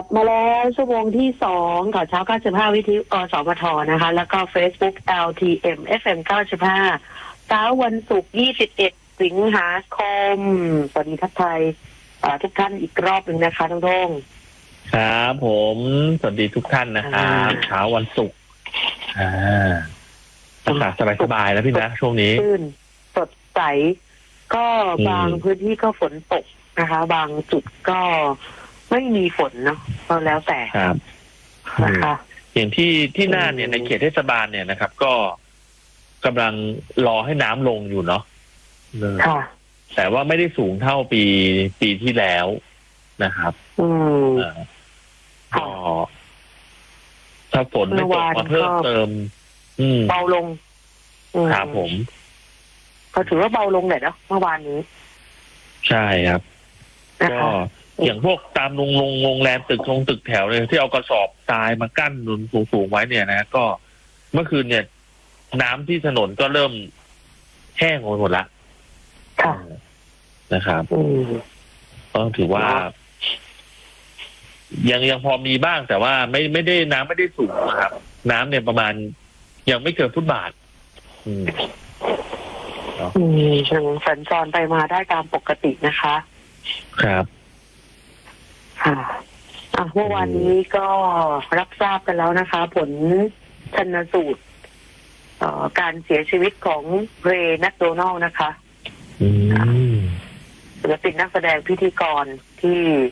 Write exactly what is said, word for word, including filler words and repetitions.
บมาแล้วชั่วโมงที่สองข่าวเช้าเก้าสิบห้าวิทยุอสมทนะคะแล้วก็ Facebook แอล ที เอ็ม เอฟ เอ็ม เก้าสิบห้าเช้าวันศุกร์ยี่สิบเอ็ดสิงหาคมสวัสดีทักทายทุกท่านอีกรอบหนึ่งนะคะน้องโด่งครับผมสวัสดีทุกท่านนะครับเช้าวันศุกร์อ่าอากาศสบายๆแล้วพี่นะช่วงนี้ตื่นสดใสก็บางพื้นที่ก็ฝนตกนะคะบางจุดก็ไม่มีฝนเนาะก็แล้วแต่ครับนะคะอย่างที่ที่น่านเนี่ยในเขตเทศบาลเนี่ยนะครับก็กำลังรอให้น้ำลงอยู่เนาะค่ะแต่ว่าไม่ได้สูงเท่าปีปีที่แล้วนะครับอืมก็ถ้าฝนไม่ตกมาเพิ่มเติมอืมเบาลงครับผมก็ถือว่าเบาลงแหละเนาะเมื่อวานนี้ใช่ครับก็อย่างพวกตามโรงโรงแรมตึกโรงตึกแถวเลยที่เอากระสอบทรายมากั้นนุนสูงๆไว้เนี่ยนะก็เมื่อคืนเนี่ยน้ำที่ถนนก็เริ่มแห้งหมดละนะครับก็ถือว่ายังยังพอมีบ้างแต่ว่าไม่ไม่ได้น้ำไม่ได้สูงนะครับน้ำเนี่ยประมาณยังไม่เกินฟุตบาทอืมอืมยังสัญจรไปมาได้ตามปกตินะคะครับค่ะอ่ะเมื่อวานนี้ก็รับทราบกันแล้วนะคะผลชันสูตรการเสียชีวิตของเรย์แมคโดนัลด์นะคะศิลปินนักแสดงพิธีกรที่